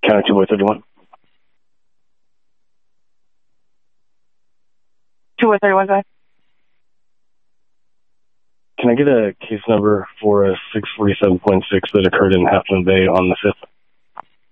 County 231. 231, Can I get a case number for a 647.6 that occurred in Half Moon Bay on the 5th?